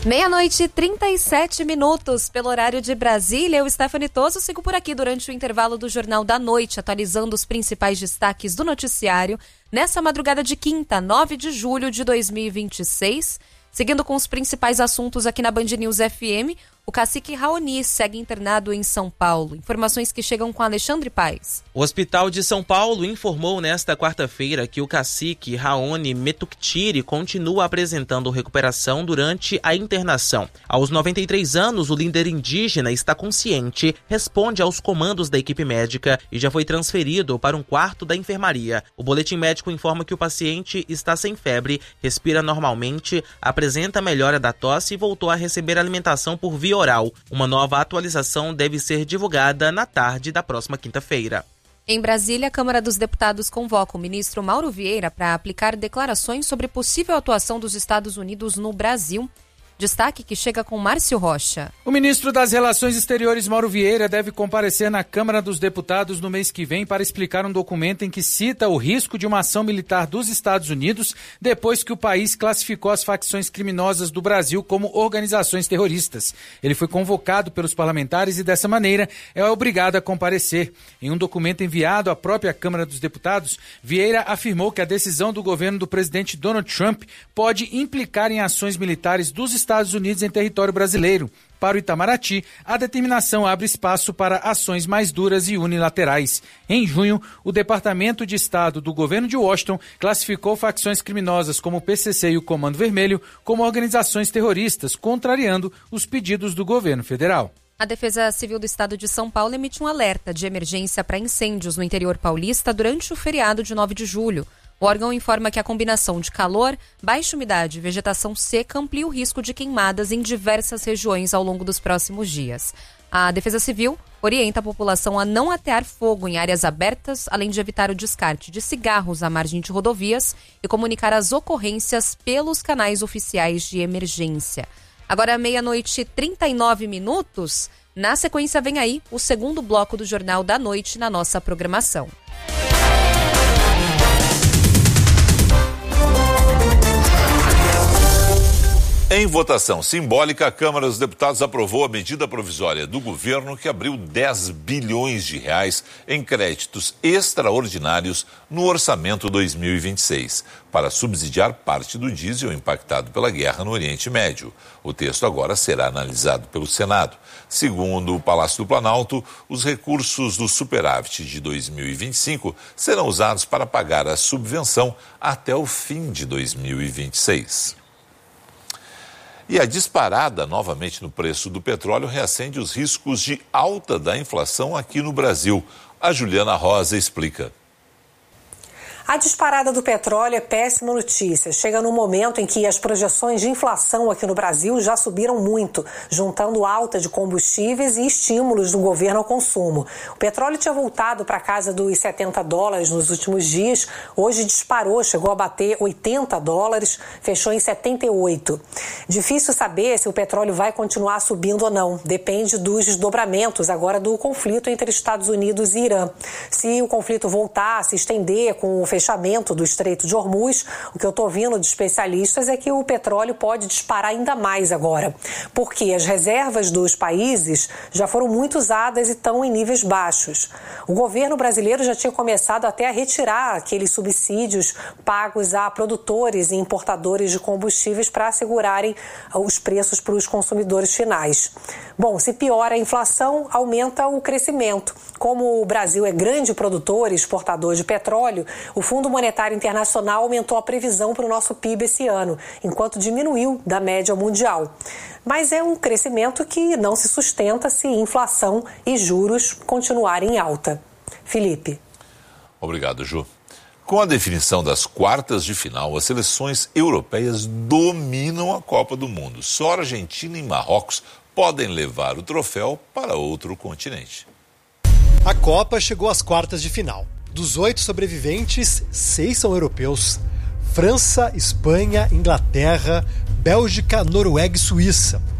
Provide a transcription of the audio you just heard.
12:37 pelo horário de Brasília. Eu, Stephanie Toso, sigo por aqui durante o intervalo do Jornal da Noite, atualizando os principais destaques do noticiário nessa madrugada de quinta, 9 de julho de 2026. Seguindo com os principais assuntos aqui na Band News FM, o cacique Raoni segue internado em São Paulo. Informações que chegam com Alexandre Paes. O Hospital de São Paulo informou nesta quarta-feira que o cacique Raoni Metuktiri continua apresentando recuperação durante a internação. Aos 93 anos, o líder indígena está consciente, responde aos comandos da equipe médica e já foi transferido para um quarto da enfermaria. O boletim médico informa que o paciente está sem febre, respira normalmente, apresenta melhora da tosse e voltou a receber alimentação por via oral. Uma nova atualização deve ser divulgada na tarde da próxima quinta-feira. Em Brasília, a Câmara dos Deputados convoca o ministro Mauro Vieira para aplicar declarações sobre possível atuação dos Estados Unidos no Brasil. Destaque que chega com Márcio Rocha. O ministro das Relações Exteriores, Mauro Vieira, deve comparecer na Câmara dos Deputados no mês que vem para explicar um documento em que cita o risco de uma ação militar dos Estados Unidos depois que o país classificou as facções criminosas do Brasil como organizações terroristas. Ele foi convocado pelos parlamentares e, dessa maneira, é obrigado a comparecer. Em um documento enviado à própria Câmara dos Deputados, Vieira afirmou que a decisão do governo do presidente Donald Trump pode implicar em ações militares dos Estados Unidos em território brasileiro. Para o Itamaraty, a determinação abre espaço para ações mais duras e unilaterais. Em junho, o Departamento de Estado do governo de Washington classificou facções criminosas como o PCC e o Comando Vermelho como organizações terroristas, contrariando os pedidos do governo federal. A Defesa Civil do Estado de São Paulo emite um alerta de emergência para incêndios no interior paulista durante o feriado de 9 de julho. O órgão informa que a combinação de calor, baixa umidade e vegetação seca amplia o risco de queimadas em diversas regiões ao longo dos próximos dias. A Defesa Civil orienta a população a não atear fogo em áreas abertas, além de evitar o descarte de cigarros à margem de rodovias e comunicar as ocorrências pelos canais oficiais de emergência. Agora, 12:39. Na sequência, vem aí o segundo bloco do Jornal da Noite na nossa programação. Em votação simbólica, a Câmara dos Deputados aprovou a medida provisória do governo que abriu 10 bilhões de reais em créditos extraordinários no orçamento 2026, para subsidiar parte do diesel impactado pela guerra no Oriente Médio. O texto agora será analisado pelo Senado. Segundo o Palácio do Planalto, os recursos do superávit de 2025 serão usados para pagar a subvenção até o fim de 2026. E a disparada novamente no preço do petróleo reacende os riscos de alta da inflação aqui no Brasil. A Juliana Rosa explica. A disparada do petróleo é péssima notícia. Chega num momento em que as projeções de inflação aqui no Brasil já subiram muito, juntando alta de combustíveis e estímulos do governo ao consumo. O petróleo tinha voltado para casa dos $70 nos últimos dias. Hoje disparou, chegou a bater $80, fechou em 78. Difícil saber se o petróleo vai continuar subindo ou não. Depende dos desdobramentos agora do conflito entre Estados Unidos e Irã. Se o conflito voltar a se estender com o fechamento do Estreito de Hormuz, o que eu estou ouvindo de especialistas é que o petróleo pode disparar ainda mais agora, porque as reservas dos países já foram muito usadas e estão em níveis baixos. O governo brasileiro já tinha começado até a retirar aqueles subsídios pagos a produtores e importadores de combustíveis para assegurarem os preços para os consumidores finais. Bom, se piora a inflação, aumenta o crescimento. Como o Brasil é grande produtor e exportador de petróleo, o Fundo Monetário Internacional aumentou a previsão para o nosso PIB esse ano, enquanto diminuiu da média mundial. Mas é um crescimento que não se sustenta se inflação e juros continuarem em alta. Felipe. Obrigado, Ju. Com a definição das quartas de final, as seleções europeias dominam a Copa do Mundo. Só Argentina e Marrocos podem levar o troféu para outro continente. A Copa chegou às quartas de final. Dos 8 sobreviventes, 6 são europeus. França, Espanha, Inglaterra, Bélgica, Noruega e Suíça.